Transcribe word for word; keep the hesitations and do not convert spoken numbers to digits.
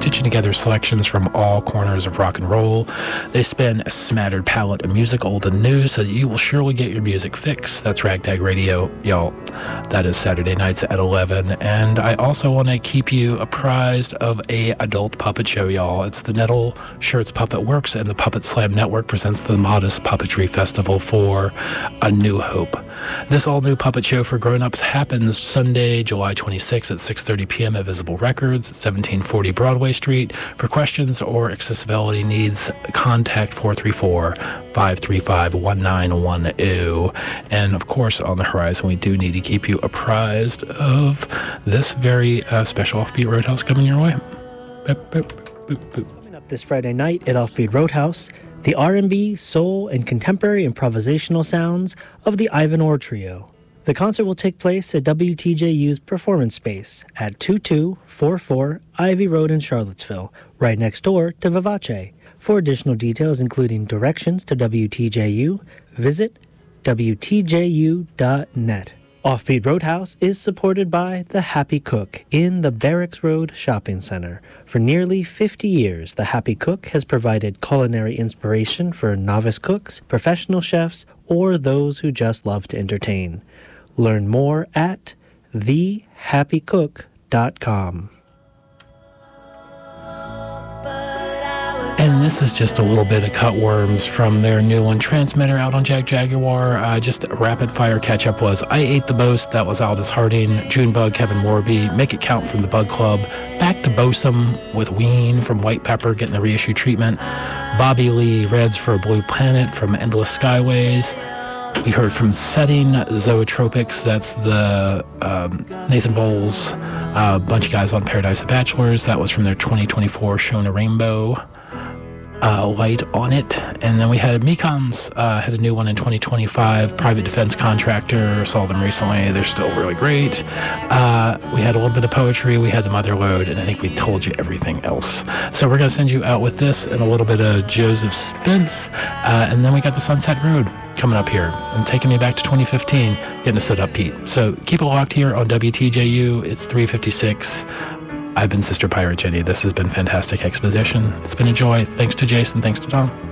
stitching together selections from all corners of rock and roll. They spin a smattered palette of music, old and new, so that you will surely get your music fix. That's Ragtag Radio, y'all. That is Saturday nights at eleven. And I also want to keep you apprised of a adult puppet show, y'all. It's the Nettle Shirts Puppet Works, and the Puppet Slam Network presents the Modest Puppetry Festival for A New Hope. This all-new puppet show for grown-ups happens Sunday, July twenty-sixth at six thirty p.m. at Visible Records at seventeen forty Broadway Street. For questions or accessibility needs, contact four three four, five three five, one nine one zero. And, of course, on the horizon, we do need to keep you apprised of this very uh, special Offbeat Roadhouse coming your way. Boop, boop, boop, boop. Coming up this Friday night at Offbeat Roadhouse, the R and B, soul, and contemporary improvisational sounds of the Ivan Orr Trio. The concert will take place at W T J U's Performance Space at twenty-two forty-four Ivy Road in Charlottesville, right next door to Vivace. For additional details, including directions to W T J U, visit W T J U dot net. Offbeat Roadhouse is supported by The Happy Cook in the Barracks Road Shopping Center. For nearly fifty years, The Happy Cook has provided culinary inspiration for novice cooks, professional chefs, or those who just love to entertain. Learn more at the happy cook dot com. And this is just a little bit of Cutworms from their new one, Transmitter, out on Jag Jaguar. Uh, just a rapid-fire catch-up was I Ate the Most, that was Aldous Harding, Junebug, Kevin Morby, Make It Count from the Bug Club, Back to Bosom with Ween from White Pepper, getting the reissue treatment, Bobby Lee, Reds for a Blue Planet from Endless Skyways. We heard from Setting, Zootropics, that's the um, Nathan Bowles, a uh, bunch of guys on Paradise of Bachelors. That was from their twenty twenty-four Shona Rainbow. Uh, light on it. And then we had Mekons, uh, had a new one in twenty twenty-five, Private Defense Contractor, saw them recently, they're still really great. Uh, we had a little bit of poetry, we had the Mother Lode, and I think we told you everything else. So we're going to send you out with this and a little bit of Joseph Spence, uh, and then we got the Sunset Road coming up here and taking me back to twenty fifteen, getting to sit up Pete. So keep it locked here on W T J U, it's three fifty-six. I've been Sister Pirate Jenny. This has been Fantastic Exposition. It's been a joy. Thanks to Jason. Thanks to Tom.